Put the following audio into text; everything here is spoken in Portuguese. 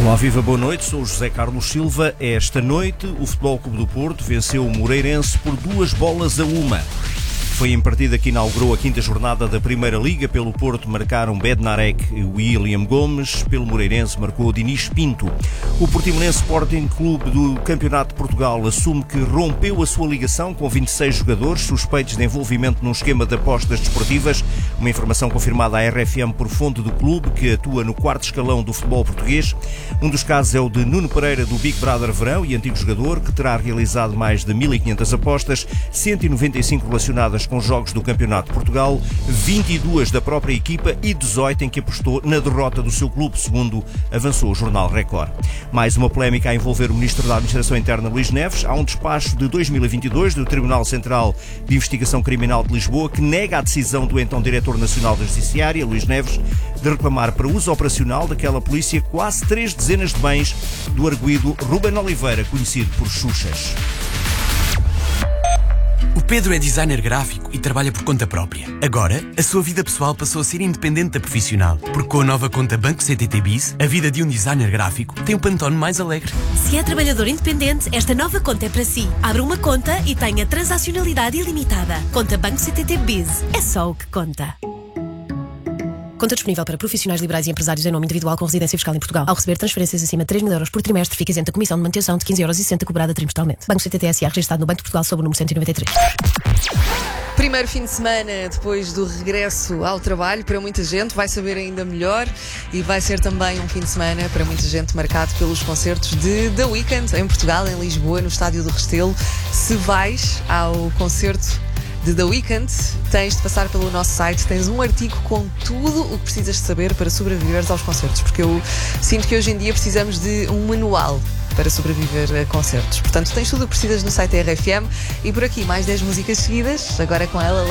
Olá, viva, boa noite, sou o José Carlos Silva. Esta noite o Futebol Clube do Porto venceu o Moreirense por 2-1. Foi em partida que inaugurou a quinta jornada da Primeira Liga. Pelo Porto marcaram Bednarek e William Gomes. Pelo Moreirense marcou Dinis Pinto. O Portimonense Sporting Clube do Campeonato de Portugal assume que rompeu a sua ligação com 26 jogadores suspeitos de envolvimento num esquema de apostas desportivas. Uma informação confirmada à RFM por fonte do clube, que atua no quarto escalão do futebol português. Um dos casos é o de Nuno Pereira, do Big Brother Verão e antigo jogador, que terá realizado mais de 1.500 apostas, 195 relacionadas com jogos do Campeonato de Portugal, 22 da própria equipa e 18 em que apostou na derrota do seu clube, segundo avançou o jornal Record. Mais uma polémica a envolver o Ministro da Administração Interna, Luís Neves. Há um despacho de 2022 do Tribunal Central de Investigação Criminal de Lisboa que nega a decisão do então Diretor Nacional da Judiciária, Luís Neves, de reclamar para uso operacional daquela polícia quase 3 dezenas de bens do arguido Ruben Oliveira, conhecido por Xuxas. O Pedro é designer gráfico e trabalha por conta própria. Agora, a sua vida pessoal passou a ser independente da profissional, porque com a nova conta Banco CTT BIS, a vida de um designer gráfico tem um Pantone mais alegre. Se é trabalhador independente, esta nova conta é para si. Abra uma conta e tenha transacionalidade ilimitada. Conta Banco CTT BIS. É só o que conta. Conta disponível para profissionais liberais e empresários em nome individual com residência fiscal em Portugal. Ao receber transferências acima de 3 mil euros por trimestre, fica isenta a comissão de manutenção de 15,60 € cobrada trimestralmente. Banco CTT S.A. registado no Banco de Portugal sob o número 193. Primeiro fim de semana depois do regresso ao trabalho para muita gente, vai saber ainda melhor, e vai ser também um fim de semana para muita gente marcado pelos concertos de The Weeknd em Portugal, em Lisboa, no Estádio do Restelo. Se vais ao concerto de The Weeknd, tens de passar pelo nosso site, tens um artigo com tudo o que precisas de saber para sobreviveres aos concertos, porque eu sinto que hoje em dia precisamos de um manual para sobreviver a concertos. Portanto, tens tudo o que precisas no site da RFM. E por aqui, mais 10 músicas seguidas, agora com ela,